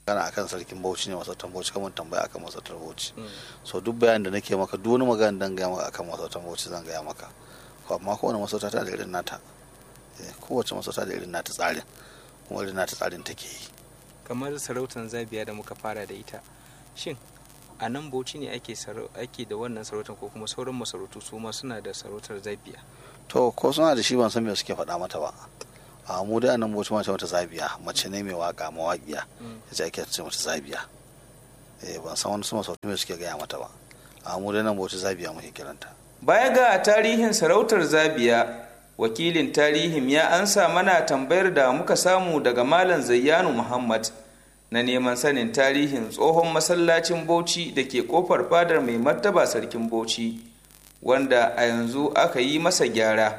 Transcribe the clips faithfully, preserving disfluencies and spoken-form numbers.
magana akan sarkin Bauchi ne, masarautar Bauchi, kamar tambaya akan masarautar Bauchi. So duk bayanin da nake maka, duk wani magana dan gaya maka akan masarautar Bauchi zan gaya maka. Amma kowane masarauta ta da irin nata, kowace masarauta da irin nata tsarin, kuma irin nata tsarin take yi. Kamar sarautar Zabiya da muka fara da ita, shin a nan Bauchi ne ake ake da wannan sarautar, ko kuma sauran masarautu su ma suna da sarautar Zabiya? To ko suna da shi ban san me suke faɗa mata ba. A mu da nan Bauchi ma ce mata Zabiya, mace ne mai waka mawaƙiya, yace ake ce mata Zabiya. Eh ban san wani su masarautu me suke gaya mata ba. A mu da nan Bauchi Zabiya muke kiranta. Baya ga tarihin sarautar Zabiya, wakilin tarihin ya ansa mana tambayar da muka samu daga Malam Zayyanu Muhammad na neman sanin tarihin tsohon masallacin Bauchi da ke kofar fadar mai martaba sarkin Bauchi, wanda a yanzu aka yi masa gyara.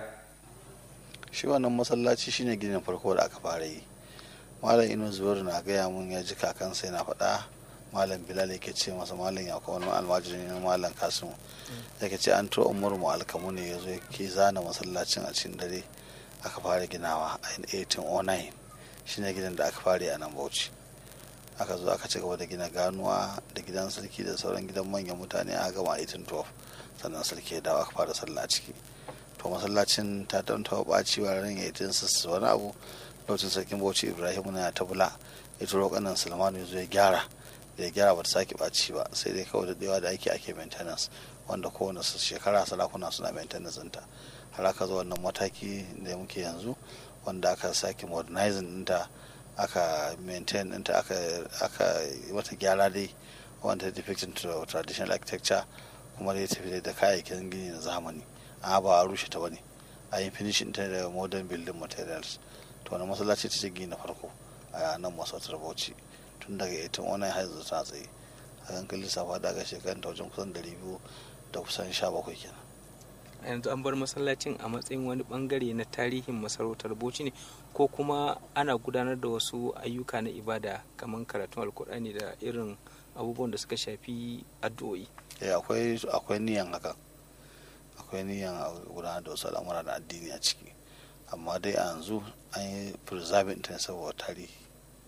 Shi wannan masallaci shine ginin farko da aka fara yi. Malam Inu Zubairu na gaya mun ya ji kakansa yana faɗa, Malam Bilal yake ce masa, Malam Yakubu wani almajiri ne Malam Kasimu yake ce an tura Umar mu alkamu ne yazo yake zana masallacin a cikin dare aka fara ginawa a eighteen oh nine. Shine gidan da aka fara a nan Bauchi. Aka zo aka ci gaba da gina ganuwa da gidan sarki da sauran gidan manyan mutane a gama eighteen twelve, sannan sarki ya dawo aka fara sallah a ciki. To masallacin ta tantawa ɓaci wa ran eighteen sixty wani abu, lokacin sarkin Bauchi Ibrahim na tabula ya turo kanan Sulmanu ya zo ya gyara, da ya gyara ba ta sake ɓaci ba, sai dai kawai da dawa da ake ake maintenance, wanda kowane shekara sarakuna suna maintenance ɗinta. Har aka zo wannan mataki da muke yanzu, wanda aka sake modernizing ɗinta, aka maintain ɗinta, aka aka mata gyara dai wanda depicting to traditional architecture, kuma dai tafi da kayayyakin gini na zamani, amma ba a rushe ta bane, a yi finishing ta da modern building materials. To wannan masallaci ta ce gini na farko a nan masarautar Bauchi, tun daga eighteen oh nine har yanzu ta tsaye. A kan lissafa daga shekarun ta wajen kusan ɗari biyu da kusan sha bakwai kenan. A yanzu an bar masallacin a matsayin wani bangare na tarihin masarautar Bauchi ne, ko kuma ana gudanar da wasu ayyuka na ibada kamar karatun alkur'ani da irin abubuwan da suka shafi addu'o'i? Eh akwai akwai niyan haka, akwai niyan gudanar da wasu al'amura na addini a ciki, amma dai a yanzu an yi preserving ta saboda tarihi.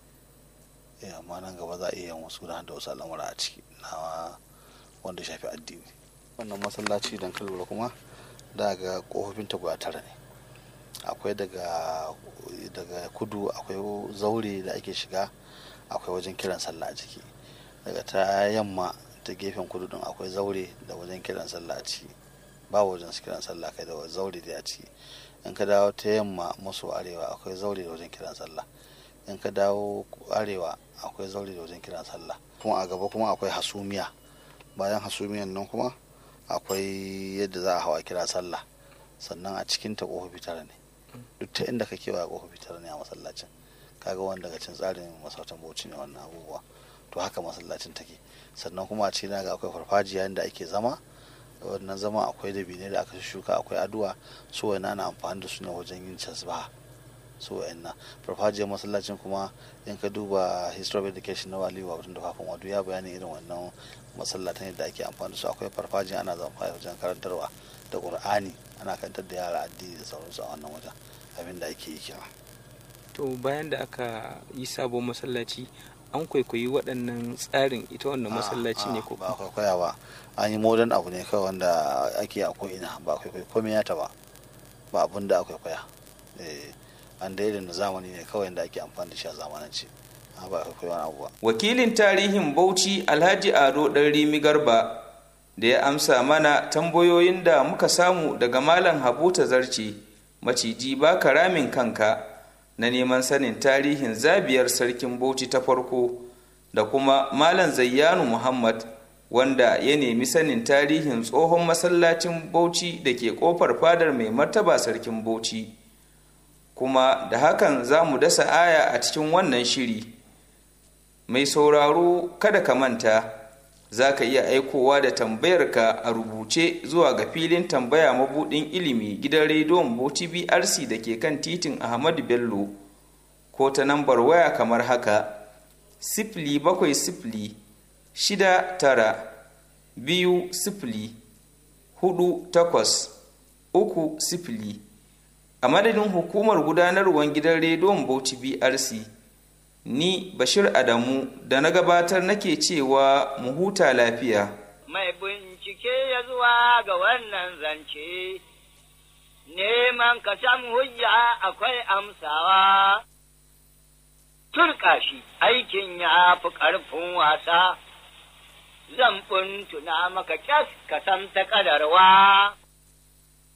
Eh amma nan gaba za a iya yin wasu gudanar da wasu al'amura a ciki na wanda shafi addini. Wannan masallaci dan kalura kuma daga kofofin ta guda tara ne. Akwai daga daga kudu akwai zaure da ake shiga, akwai wajen kiran sallah a ciki. Daga ta yamma ta gefen kudu din akwai zaure da wajen kiran sallah a ciki, ba wajen kiran sallah kai da zaure da a ciki. In ka dawo ta yamma maso arewa akwai zaure da wajen kiran sallah. In ka dawo arewa akwai zaure da wajen kiran sallah. Kuma a gaba kuma akwai hasumiya. Bayan hasumiyan nan kuma akwai yadda za a hawa kira sallah, sannan a cikin ta kofofi tara ne. Duk ta inda ka kewa kofofi tara ne a masallacin. Kaga wanda daga cikin tsarin masarautar Bauchi ne wannan abubuwa. To haka masallacin take. Sannan kuma a cikin ga akwai farfajiya inda ake zama. Wannan zama akwai dabine da aka shuka, akwai addu'a, su wa'ina ana amfani da su ne wajen yin casba. Su wa'ina farfajiyar masallacin kuma in ka duba history of education na Waliyu Abdul Dafafin Wadu ya bayani irin wannan masallatan yadda ake amfani da su. Akwai farfajiya ana zama wajen karantarwa da Qur'ani, ana karantar da yara addini da sauransu a wannan wajen, abin da ake yi kenan. To bayan da aka yi sabon masallaci, an kwaikwayi waɗannan tsarin ita wannan masallaci ne ko ba kwaikwaya ba, an yi modern abu ne kawai wanda ake a ko'ina, ba kwaikwai komai ya ta ba ba abin da aka kwaikwaya. An da irin zamani ne kawai da ake amfani da shi a zamanance, ba kwaikwai wani abu ba. Wakilin tarihin Bauchi Alhaji Ado Ɗanrimi Garba da ya amsa mana tambayoyin da muka samu daga Malam Habu Tazarce maciji ba karamin kanka na neman sanin tarihin zabiyar sarkin Bauchi ta farko, da kuma Malam Zayyanu Muhammad wanda ya nemi sanin tarihin tsohon masallacin Bauchi da ke kofar fadar mai martaba sarkin Bauchi. Kuma da hakan za mu dasa aya a cikin wannan shiri. Mai sauraro kada ka manta, za ka iya aikowa da tambayarka a rubuce zuwa ga filin tambaya mabuɗin ilimi gidan rediyon Bauchi B R C da ke kan titin Ahmadu Bello, ko ta nambar waya kamar haka: sifili bakwai sifili shida tara biyu sifili hudu takwas uku sifili. A madadin hukumar gudanarwar gidan rediyon Bauchi B R C, ni Bashir Adamu da na gabatar nake cewa mu huta lafiya. Mai bincike ya zuwa ga wannan zance, neman ka san hujja akwai amsawa, turka shi aikin ya fi ƙarfin wasa, zan tuna maka kyas ka san ta ƙadarwa.